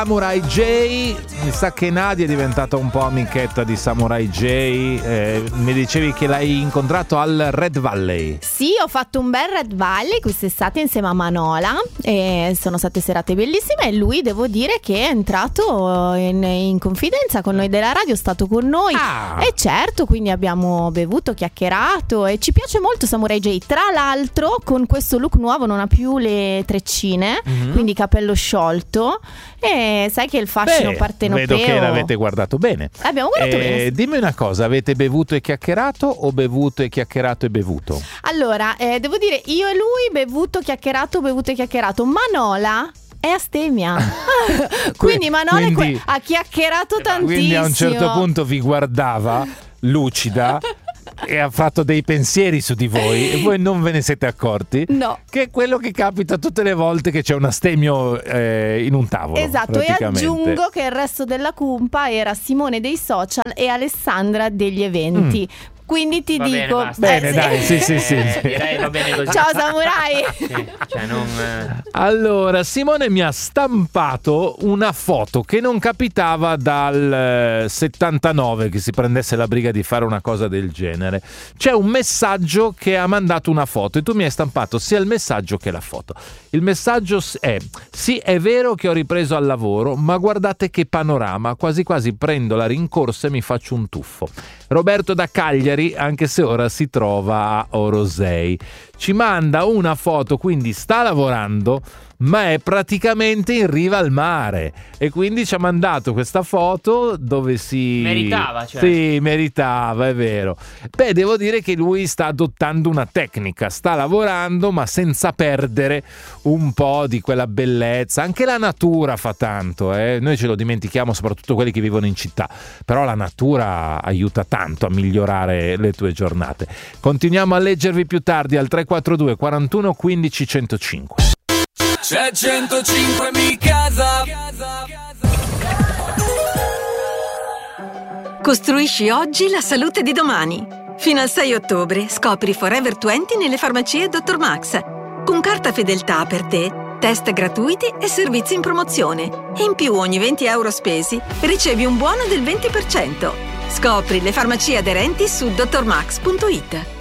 Samurai J, mi sa che Nadia è diventata un po' amichetta di Samurai J. Mi dicevi che l'hai incontrato al Red Valley. Sì, ho fatto un bel Red Valley quest'estate insieme a Manola e sono state serate bellissime e lui devo dire che è entrato in confidenza con noi della radio, è stato con noi e certo, quindi abbiamo bevuto, chiacchierato e ci piace molto Samurai J. Tra l'altro con questo look nuovo non ha più le treccine, quindi capello sciolto. E sai che il fascino partenopeo. Vedo che l'avete guardato bene. Abbiamo guardato bene. Dimmi una cosa, avete bevuto e chiacchierato o bevuto e chiacchierato e bevuto? Allora, devo dire, io e lui bevuto e chiacchierato. Manola è astemia. Quindi Manola ha chiacchierato tantissimo. Quindi a un certo punto vi guardava lucida e ha fatto dei pensieri su di voi e voi non ve ne siete accorti? No. Che è quello che capita tutte le volte che c'è un astemio in un tavolo. Esatto, e aggiungo che il resto della cumpa era Simone dei social e Alessandra degli eventi. Quindi ti dico bene, dai, sì. Direi va bene così. Ciao Samurai. Allora, Simone mi ha stampato una foto che non capitava dal 79 che si prendesse la briga di fare una cosa del genere. C'è un messaggio che ha mandato una foto e tu mi hai stampato sia il messaggio che la foto. Il messaggio è: sì, è vero che ho ripreso al lavoro, ma guardate che panorama, quasi quasi prendo la rincorsa e mi faccio un tuffo. Roberto da Cagliari, anche se ora si trova a Orosei. Ci manda una foto, quindi sta lavorando, ma è praticamente in riva al mare. E quindi ci ha mandato questa foto dove si... Meritava, cioè. Sì, meritava, è vero. Beh, devo dire che lui sta adottando una tecnica, sta lavorando, ma senza perdere un po' di quella bellezza. Anche la natura fa tanto, Noi ce lo dimentichiamo, soprattutto quelli che vivono in città. Però la natura aiuta tanto a migliorare le tue giornate. Continuiamo a leggervi più tardi al 342 41 15 105. C'è 105 casa. Costruisci oggi la salute di domani. Fino al 6 ottobre scopri Forever 20 nelle farmacie Dr. Max. Con carta fedeltà per te, test gratuiti e servizi in promozione. E in più ogni 20 euro spesi ricevi un buono del 20%. Scopri le farmacie aderenti su drmax.it.